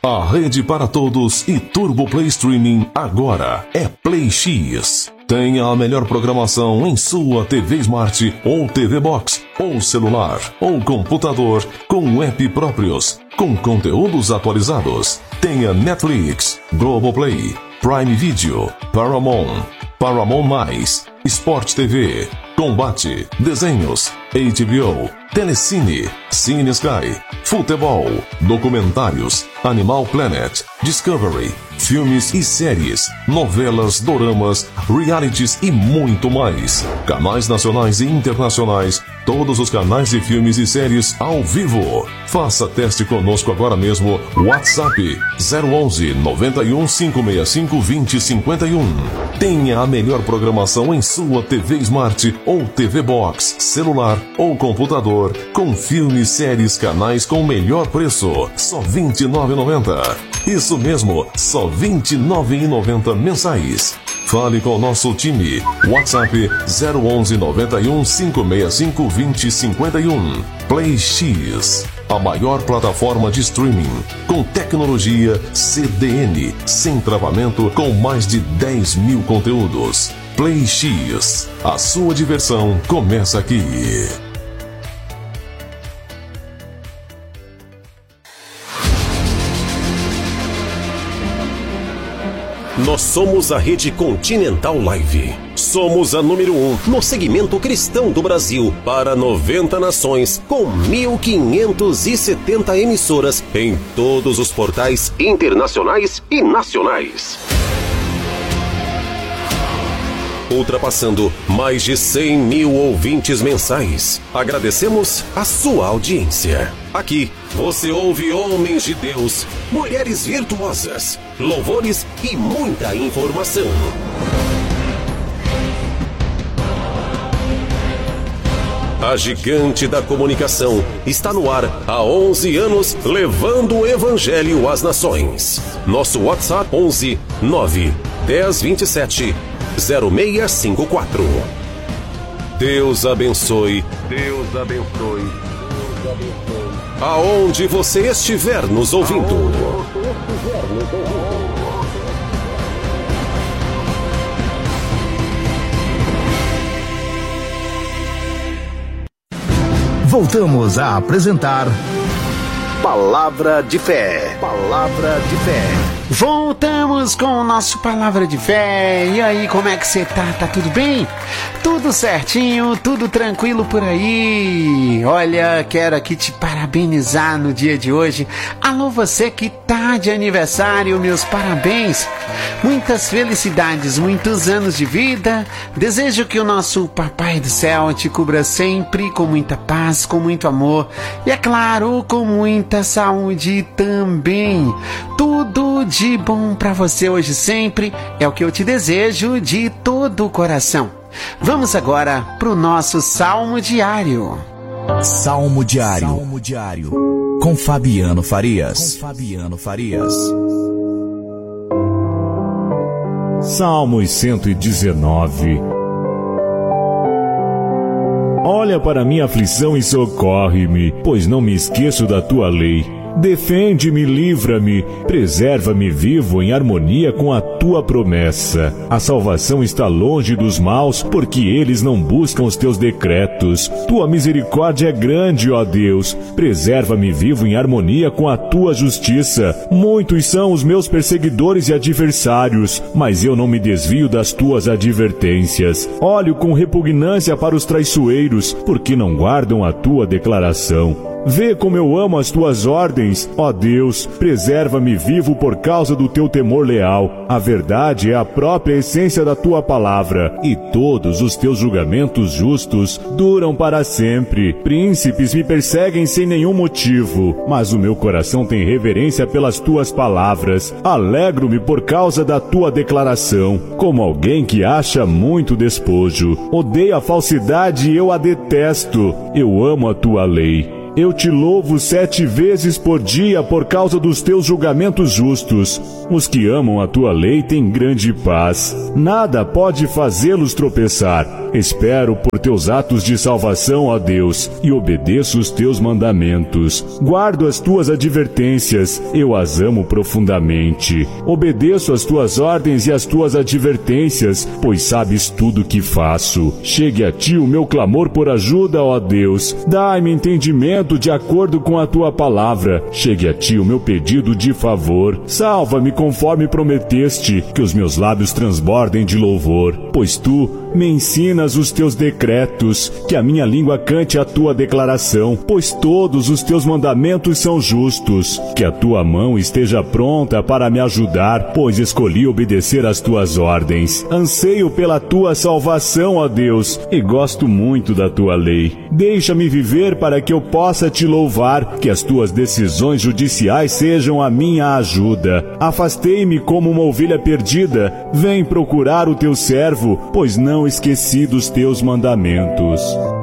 A rede para todos e Turbo Play Streaming agora é Play X. Tenha a melhor programação em sua TV Smart ou TV Box, ou celular, ou computador, com app próprios, com conteúdos atualizados. Tenha Netflix, Globoplay, Prime Video, Paramount+, Sport TV, Combate, Desenhos, HBO, Telecine, Cine Sky, Futebol, Documentários, Animal Planet, Discovery, filmes e séries, novelas, doramas, realities e muito mais. Canais nacionais e internacionais, todos os canais de filmes e séries ao vivo. Faça teste conosco agora mesmo. WhatsApp 011 91 565 2051. Tenha a melhor programação em sua TV Smart ou TV Box, celular ou computador, com filmes, séries, canais com o melhor preço. Só R$ 29,90. Isso mesmo, só R$ 29,90 mensais. Fale com o nosso time. WhatsApp 011 91 565 2051. Play X, a maior plataforma de streaming com tecnologia CDN, sem travamento, com mais de 10 mil conteúdos. Play X, a sua diversão começa aqui. Nós somos a Rede Continental Live. Somos a número 1 no segmento cristão do Brasil para 90 nações, com 1.570 emissoras em todos os portais internacionais e nacionais. Ultrapassando mais de 100 mil ouvintes mensais. Agradecemos a sua audiência. Aqui você ouve homens de Deus, mulheres virtuosas, louvores e muita informação. A gigante da comunicação está no ar há 11 anos, levando o evangelho às nações. Nosso WhatsApp 11 9 10 27 0654. Deus abençoe. Deus abençoe. Deus abençoe. Aonde você estiver nos ouvindo. Voltamos a apresentar Palavra de Fé. Palavra de Fé. Voltamos com o nosso Palavra de Fé. E aí, como é que você tá? Tá tudo bem? Tudo certinho, tudo tranquilo por aí. Olha, quero aqui te parabenizar no dia de hoje. Alô, você que tá de aniversário, meus parabéns. Muitas felicidades, muitos anos de vida. Desejo que o nosso Papai do Céu te cubra sempre com muita paz, com muito amor e, é claro, com muita saúde também. Tudo de bom pra você hoje sempre é o que eu te desejo de todo o coração. Vamos agora pro nosso Salmo Diário. Salmo Diário. Salmo Diário. Com Fabiano Farias. Salmos 119. Olha para minha aflição e socorre-me, pois não me esqueço da tua lei. Defende-me, livra-me, preserva-me vivo em harmonia com a tua promessa. A salvação está longe dos maus, porque eles não buscam os teus decretos. Tua misericórdia é grande, ó Deus. Preserva-me vivo em harmonia com a tua justiça. Muitos são os meus perseguidores e adversários, mas eu não me desvio das tuas advertências. Olho com repugnância para os traiçoeiros, porque não guardam a tua declaração. Vê como eu amo as tuas ordens, ó Deus, preserva-me vivo por causa do teu temor leal. A verdade é a própria essência da tua palavra, e todos os teus julgamentos justos duram para sempre. Príncipes me perseguem sem nenhum motivo, mas o meu coração tem reverência pelas tuas palavras. Alegro-me por causa da tua declaração, como alguém que acha muito despojo. Odeio a falsidade e eu a detesto. Eu amo a tua lei. Eu te louvo 7 vezes por dia por causa dos teus julgamentos justos. Os que amam a tua lei têm grande paz. Nada pode fazê-los tropeçar. Espero por teus atos de salvação, ó Deus, e obedeço os teus mandamentos. Guardo as tuas advertências, eu as amo profundamente. Obedeço as tuas ordens e as tuas advertências, pois sabes tudo o que faço. Chegue a ti o meu clamor por ajuda, ó Deus. Dai-me entendimento de acordo com a tua palavra. Chegue a ti o meu pedido de favor. Salva-me conforme prometeste, que os meus lábios transbordem de louvor, pois tu me ensinas os teus decretos, que a minha língua cante a tua declaração, pois todos os teus mandamentos são justos. Que a tua mão esteja pronta para me ajudar, pois escolhi obedecer às tuas ordens. Anseio pela tua salvação, ó Deus, e gosto muito da tua lei. Deixa-me viver para que eu possa te louvar, que as tuas decisões judiciais sejam a minha ajuda. Afastei-me como uma ovelha perdida. Vem procurar o teu servo, pois não esqueci dos teus mandamentos.